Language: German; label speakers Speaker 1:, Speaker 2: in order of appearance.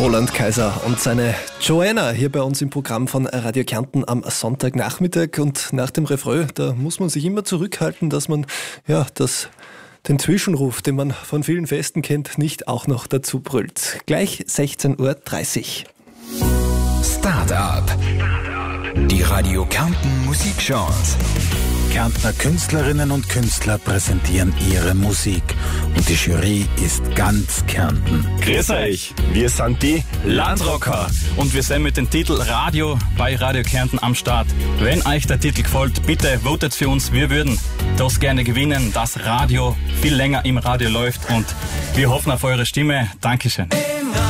Speaker 1: Roland Kaiser und seine Joanna hier bei uns im Programm von Radio Kärnten am Sonntagnachmittag. Und nach dem Refrain, da muss man sich immer zurückhalten, dass man den Zwischenruf, den man von vielen Festen kennt, nicht auch noch dazu brüllt. Gleich 16.30 Uhr.
Speaker 2: Start-up. Die Radio Kärnten Musikchance.
Speaker 3: Kärntner Künstlerinnen und Künstler präsentieren ihre Musik. Und die Jury ist ganz Kärnten.
Speaker 4: Grüß euch, wir sind die Landrocker und wir sind mit dem Titel Radio bei Radio Kärnten am Start. Wenn euch der Titel gefällt, bitte votet für uns. Wir würden das gerne gewinnen, dass Radio viel länger im Radio läuft und wir hoffen auf eure Stimme. Dankeschön.